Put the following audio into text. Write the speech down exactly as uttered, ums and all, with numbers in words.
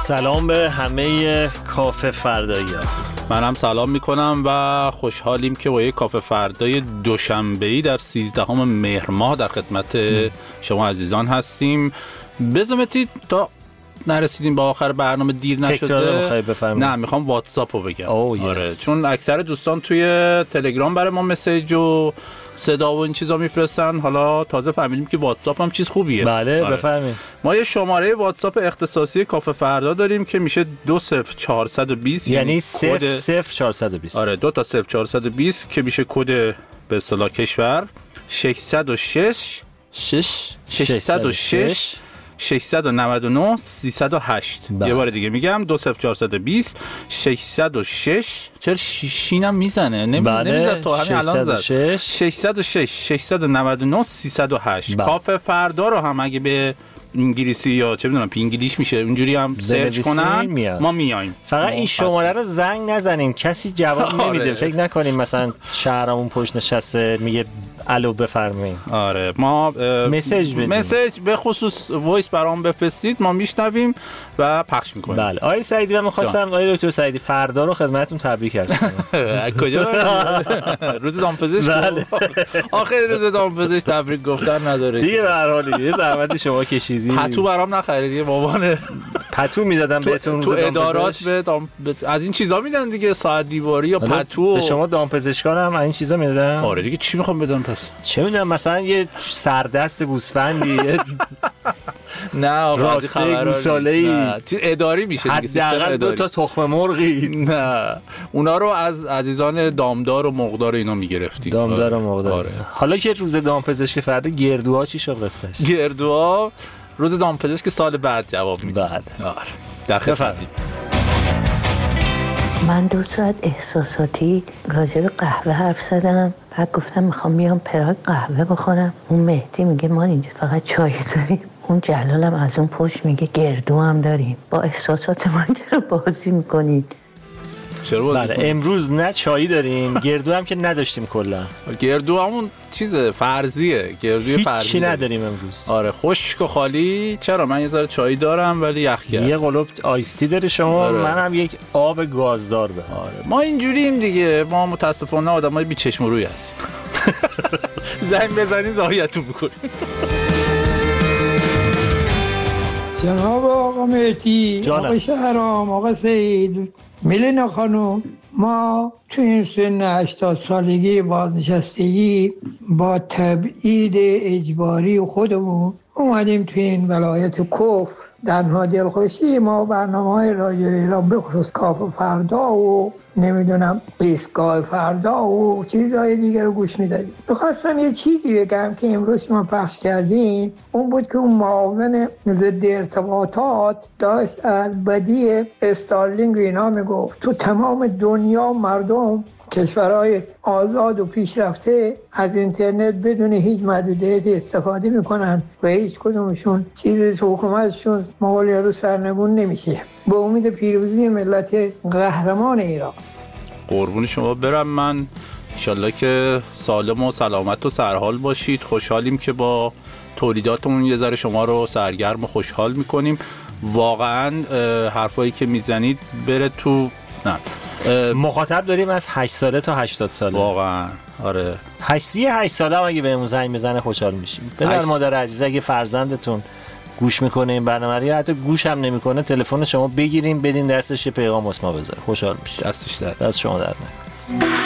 سلام به همه کافه فردایی‌ها. من هم سلام میکنم و خوشحالیم که با یک کافه فردای دوشنبه‌ای در سیزدهم مهر ماه در خدمت شما عزیزان هستیم. بزمتی تا نرسیدیم با آخر برنامه دیر نشده. نه میخوام واتساپ رو بگم. آره. چون اکثر دوستان توی تلگرام برای ما مسیج و صدا و این چیزا میفرستن. حالا تازه فهمیدیم که واتساپ هم چیز خوبیه. بله آره. بفرمایید. ما یه شماره واتساپ اختصاصی کافه فردا داریم که میشه دو صفر چهارصد و بیست، یعنی صفر صفر چهارصد و بیست. آره دو تا صفر چهارصد و بیست که میشه کد به اصطلاح کشور. ششصد و شش ششصد و شش ششصد و نود و نه سیصد و هشت. یه بار دیگه میگم دو صفر چهارصد و بیست ششصد و شش. چرا شیشینم میزنه؟ نمیزد تو همین الان زد. ششصد و شش ششصد و نود و نه سیصد و هشت. کافه فردا رو هم اگه به انگلیسی یا چه میدونم پینگلیش میشه اونجوری هم سرچ کنن میاد. ما میایم. فقط این شماره رو زنگ نزنین، کسی جواب آره. نمیده. فکر نکنیم مثلا شهرمون پشت نشسته میگه الو بفرمایید. آره ما مسیج بدیم. مسیج به خصوص وایس برام بفرستید، ما میشنویم و پخش میکنیم. بله آقای سعیدی، من می‌خواستم آقای دکتر سعیدی فردا رو خدمتتون تبریک عرض کنم. از کجا؟ روز دامپزشک. بله. آخر روز دامپزشک تبریک گفتن نداره دیگه. به هر حال یه زحمتی شما کشیدید. پتو برام نخریدی بابا. پتو میدادم بهتون تو ادارات به دام... از این چیزا میدن دیگه، ساعت دیواری یا پتو. به شما دامپزشکان هم این چیزا میدادن؟ آره دیگه چی میخوام بدم پس؟ چه میدونم مثلا یه سردست گوسفندی. نه آقا راسته گوساله‌ای اداری میشه دیگه، سیستم اداری. دو تا تخم مرغی. نه اونا رو از عزیزان دامدار و مقدار اینا میگرفتیم. دامدار و مقدار. آره. حالا که روز دامپزشک فردا، گردوها چی شد قصهش؟ گردوها روز دامپزشک سال بعد جواب میده. بعد آره در خدمتیم. من دو ساعت احساساتی راجع به قهوه حرف زدم، بعد گفتم میخوام بیام پراگ قهوه بخورم. اون مهدی میگه ما اینجا فقط چای داریم. اون جلالم از اون پشت میگه گردو هم داریم. با احساسات من چرا بازی میکنید؟ چرا بازی بله امروز نه چایی داریم، گردو هم که نداشتیم کلا. گردو همون چیزه فرضیه، گردوی فرضی چی نداریم امروز. آره خشک و خالی. چرا من یه ذره چای دارم ولی یخ کرد. یه قلوب آیستی داره شما. آره. منم یک آب گازدار دارم. آره ما اینجوریم دیگه، ما متاسفانه آدمای بی چشم و روی هستیم. زنگ بزنید ضایعتون می‌کنیم. جناب آقا مهدی، آقا شهرام، آقا سعید، میلینا خانم، ما تو این سن هشتاد سالگی بازنشستگی با تبعید اجباری خودمون اومدیم تو این ولایت کفر. درها دلخوشی ما برنامه‌های رادیو ایران به خصوص کافه فردا و نمیدونم ایستگاه فردا و چیزهای دیگر رو گوش میدادیم. میخواستم یه چیزی بگم که امروز ما پخش کردیم. اون بود که اون معاون ضد ارتباطات داشت از بدی استارلینگ اینا میگفت تو تمام دنیا مردم کشورهای آزاد و پیشرفته از اینترنت بدون هیچ محدودیتی استفاده میکنن و هیچ کدومشون چیزی تو حکومتشون مغول رو سرنگون نمیشه. به امید پیروزی ملت قهرمان ایران. قربون شما برم. من انشالله که سالم و سلامت و سرحال باشید. خوشحالیم که با تولیداتمون یه ذره شما رو سرگرم و خوشحال میکنیم. واقعا حرفایی که میزنید بره تو. نه مخاطب داریم از هشت ساله تا هشتاد ساله. واقعا آره. هشت ساله هم اگه بهمون زنگ بزنه خوشحال میشیم. پدر مادر عزیز اگه فرزندتون گوش میکنه این برنامه رو یا حتی گوش هم نمیکنه، تلفن شما بگیریم بدین دستش یه پیغام واسه ما بذاره، خوشحال میشه. دستش در دست شما در نکنه.